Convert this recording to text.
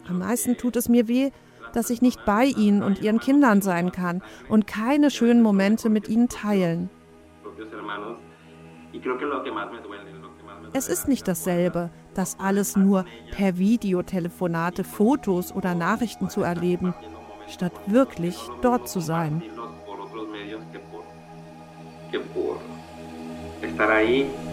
Am meisten tut es mir weh, dass ich nicht bei ihnen und ihren Kindern sein kann und keine schönen Momente mit ihnen teilen. Es ist nicht dasselbe, das alles nur per Videotelefonate, Fotos oder Nachrichten zu erleben, statt wirklich dort zu sein. Estar ahí